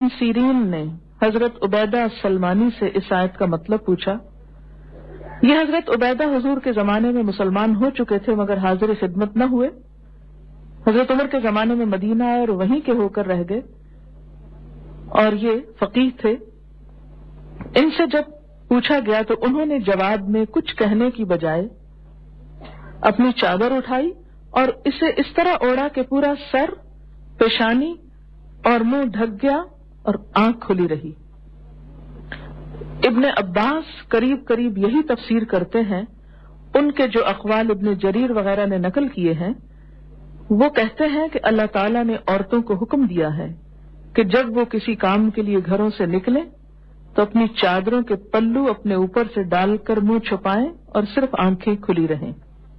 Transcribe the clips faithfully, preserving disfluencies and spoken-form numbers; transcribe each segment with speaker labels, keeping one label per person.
Speaker 1: سیرین نے حضرت عبیدہ السلمانی سے اس آیت کا مطلب پوچھا۔ یہ حضرت عبیدہ حضور کے زمانے میں مسلمان ہو چکے تھے مگر حاضر خدمت نہ ہوئے۔ حضرت عمر کے زمانے میں مدینہ آئے اور وہیں کے ہو کر رہ گئے، اور یہ فقیہ تھے۔ ان سے جب پوچھا گیا تو انہوں نے جواب میں کچھ کہنے کی بجائے اپنی چادر اٹھائی اور اسے اس طرح اوڑا کہ پورا سر، پیشانی اور منہ ڈھک گیا اور آنکھ کھلی رہی۔ ابن عباس قریب قریب یہی تفسیر کرتے ہیں۔ ان کے جو اقوال ابن جریر وغیرہ نے نقل کیے ہیں وہ کہتے ہیں کہ اللہ تعالیٰ نے عورتوں کو حکم دیا ہے کہ جب وہ کسی کام کے لیے گھروں سے نکلیں تو اپنی چادروں کے پلو اپنے اوپر سے ڈال کر منہ چھپائیں اور صرف آنکھیں کھلی رہیں۔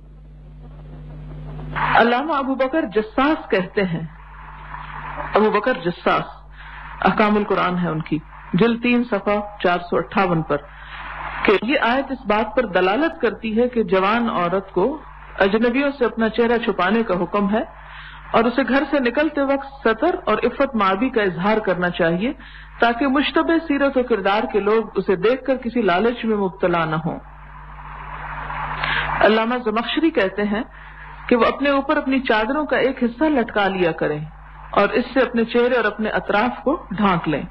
Speaker 1: علامہ ابو بکر جساس کہتے ہیں، ابو بکر جساس، احکام القرآن ہے ان کی، جلد تین صفحہ چار سو اٹھاون پر، کہ یہ آیت اس بات پر دلالت کرتی ہے کہ جوان عورت کو اجنبیوں سے اپنا چہرہ چھپانے کا حکم ہے اور اسے گھر سے نکلتے وقت ستر اور عفت مابی کا اظہار کرنا چاہیے تاکہ مشتبہ سیرت و کردار کے لوگ اسے دیکھ کر کسی لالچ میں مبتلا نہ ہوں۔ علامہ زمخشری کہتے ہیں کہ وہ اپنے اوپر اپنی چادروں کا ایک حصہ لٹکا لیا کریں اور اس سے اپنے چہرے اور اپنے اطراف کو ڈھانک لیں۔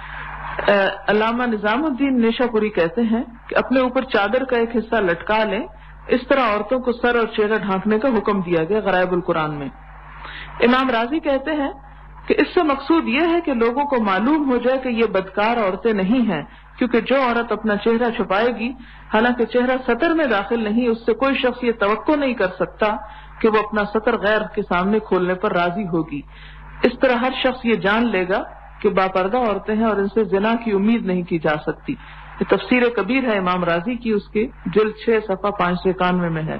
Speaker 1: علامہ نظام الدین نیشا پوری کہتے ہیں کہ اپنے اوپر چادر کا ایک حصہ لٹکا لیں، اس طرح عورتوں کو سر اور چہرہ ڈھانکنے کا حکم دیا گیا غرائب القرآن میں۔ امام راضی کہتے ہیں کہ اس سے مقصود یہ ہے کہ لوگوں کو معلوم ہو جائے کہ یہ بدکار عورتیں نہیں ہیں، کیونکہ جو عورت اپنا چہرہ چھپائے گی حالانکہ چہرہ سطر میں داخل نہیں، اس سے کوئی شخص یہ توقع نہیں کر سکتا کہ وہ اپنا سطر غیر کے سامنے کھولنے پر راضی ہوگی۔ اس طرح ہر شخص یہ جان لے گا کہ باپردہ عورتیں ہیں اور ان سے زنا کی امید نہیں کی جا سکتی۔ یہ تفسیر کبیر ہے امام راضی کی، اس کے جلد چھ صفحہ پانچ سو اکانوے میں ہے۔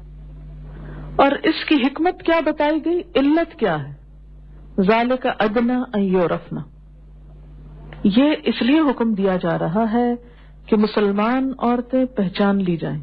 Speaker 1: اور اس کی حکمت کیا بتائی گئی، علت کیا ہے؟ ذالک ادنی ان یعرفن، یہ اس لیے حکم دیا جا رہا ہے کہ مسلمان عورتیں پہچان لی جائیں۔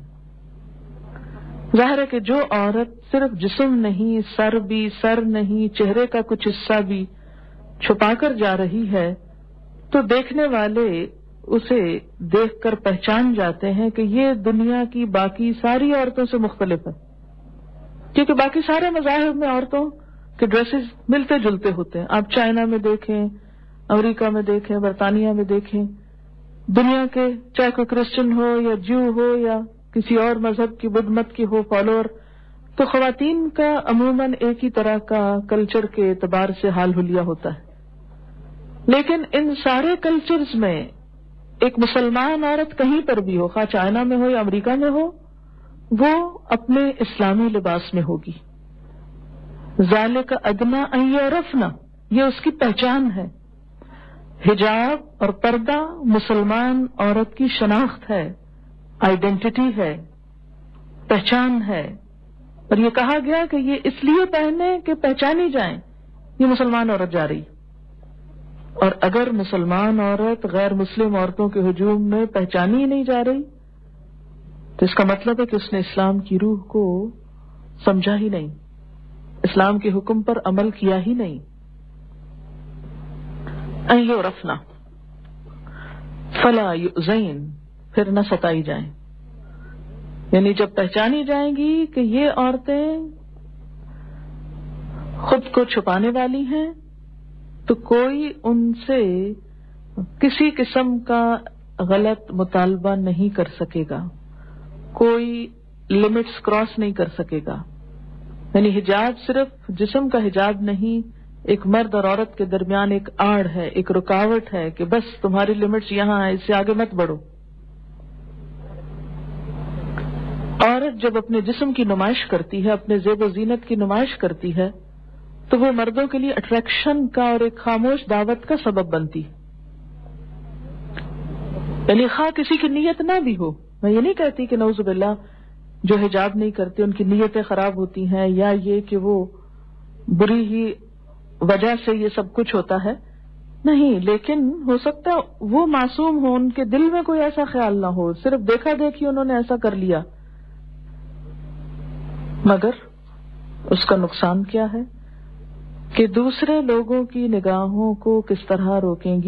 Speaker 1: ظاہر ہے کہ جو عورت صرف جسم نہیں، سر بھی، سر نہیں، چہرے کا کچھ حصہ بھی چھپا کر جا رہی ہے تو دیکھنے والے اسے دیکھ کر پہچان جاتے ہیں کہ یہ دنیا کی باقی ساری عورتوں سے مختلف ہے، کیونکہ باقی سارے مذاہب میں عورتوں کے ڈریسز ملتے جلتے ہوتے ہیں۔ آپ چائنا میں دیکھیں، امریکہ میں دیکھیں، برطانیہ میں دیکھیں، دنیا کے چاہے کوئی کرسچن ہو یا جو ہو یا کسی اور مذہب کی بدھ مت کی ہو فالوور، تو خواتین کا عموماً ایک ہی طرح کا کلچر کے اعتبار سے حال حلیہ ہوتا ہے۔ لیکن ان سارے کلچرز میں ایک مسلمان عورت کہیں پر بھی ہو، خواہ چائنا میں ہو یا امریکہ میں ہو، وہ اپنے اسلامی لباس میں ہوگی۔ ذالک ادنی ان یعرفن، یہ اس کی پہچان ہے۔ حجاب اور پردہ مسلمان عورت کی شناخت ہے، آئیڈینٹی ہے، پہچان ہے، اور یہ کہا گیا کہ یہ اس لیے پہنے کہ پہچانی جائیں یہ مسلمان عورت جا رہی۔ اور اگر مسلمان عورت غیر مسلم عورتوں کے ہجوم میں پہچانی ہی نہیں جا رہی تو اس کا مطلب ہے کہ اس نے اسلام کی روح کو سمجھا ہی نہیں، اسلام کے حکم پر عمل کیا ہی نہیں۔ ان یعرفن فلا یؤذین، پھر نہ ستائی جائیں، یعنی جب پہچانی جائیں گی کہ یہ عورتیں خود کو چھپانے والی ہیں تو کوئی ان سے کسی قسم کا غلط مطالبہ نہیں کر سکے گا، کوئی لمٹس کراس نہیں کر سکے گا۔ یعنی حجاب صرف جسم کا حجاب نہیں، ایک مرد اور عورت کے درمیان ایک آڑ ہے، ایک رکاوٹ ہے کہ بس تمہاری لمٹس یہاں ہیں، اس سے آگے مت بڑھو۔ عورت جب اپنے جسم کی نمائش کرتی ہے، اپنے زیب و زینت کی نمائش کرتی ہے تو وہ مردوں کے لیے اٹریکشن کا اور ایک خاموش دعوت کا سبب بنتی ہے۔ یعنی خواہ کسی کی نیت نہ بھی ہو، میں یہ نہیں کہتی کہ نعوذ باللہ جو حجاب نہیں کرتے ان کی نیتیں خراب ہوتی ہیں یا یہ کہ وہ بری ہی وجہ سے یہ سب کچھ ہوتا ہے، نہیں، لیکن ہو سکتا ہے وہ معصوم ہو، ان کے دل میں کوئی ایسا خیال نہ ہو، صرف دیکھا دیکھی انہوں نے ایسا کر لیا، مگر اس کا نقصان کیا ہے کہ دوسرے لوگوں کی نگاہوں کو کس طرح روکیں گی۔